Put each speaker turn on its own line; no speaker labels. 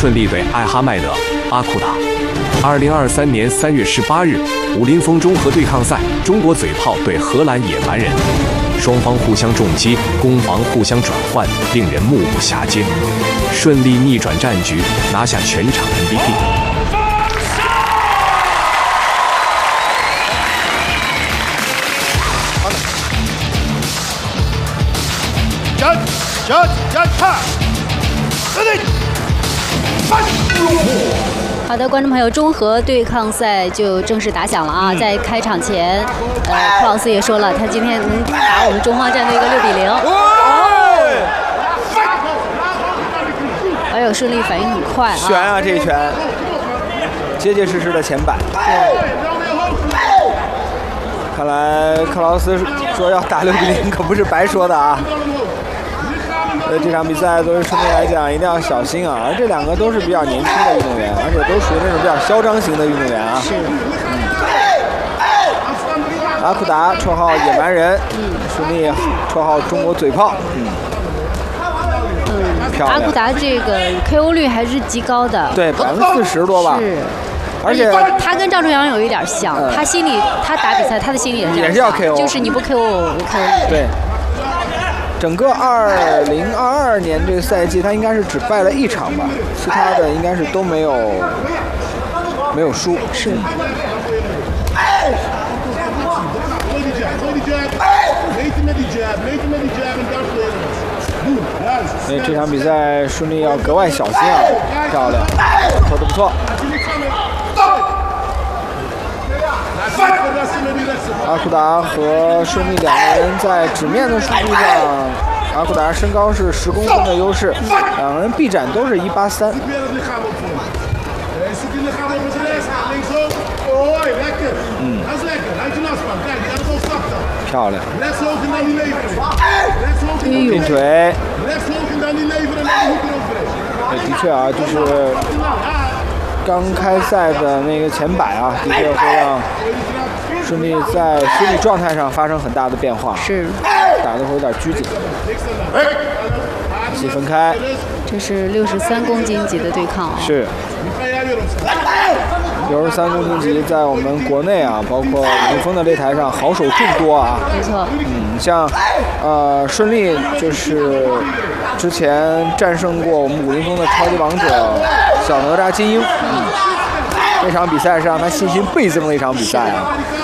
顺利对艾哈迈德·阿库达。2023年3月18日，武林风综合对抗赛，中国嘴炮对荷兰野蛮人，双方互相重击，攻防互相转换，令人目不暇接，顺利逆转战局，拿下全场 MVP。
好的，观众朋友，中荷对抗赛就正式打响了啊！在开场前，克劳斯也说了，他今天能打我们中方战队一个6比0。哎呦，顺利反应很快啊！
悬啊，这一拳，结结实实的前摆。看来克劳斯说要打6比0，可不是白说的啊。这场比赛对于顺利来讲一定要小心啊！而这两个都是比较年轻的运动员，而且都属于那种比较嚣张型的运动员啊。
是。
阿库达，绰号野蛮人，顺利，绰号中国嘴炮，漂亮。
阿库达这个 KO 率还是极高的，
对，40%多吧。
是。
而且
他跟赵忠阳有一点像，他心里他打比赛，他的心里
也是要 KO，
就是你不 KO 我不 KO。
对。整个2022年这个赛季，他应该是只败了1场吧，其他的应该是都没有输。
是。
所以这场比赛顺利要格外小心啊！漂亮，投得不错。阿库达和顺利两个人在纸面的数据上，阿库达身高是10公分的优势，两个人臂展都是183。漂亮。并腿。的确啊，就是刚开赛的那个前摆啊，的确会让顺利在心理状态上发生很大的变化，
是
打得会有点拘谨。一起分开，
这是63公斤级的对抗啊。
是。63公斤级在我们国内啊，包括武林风的擂台上，好手众多啊。
没错。
像顺利就是之前战胜过我们武林风的超级王者小哪吒金鹰，那场比赛是让他信心倍增的一场比赛啊。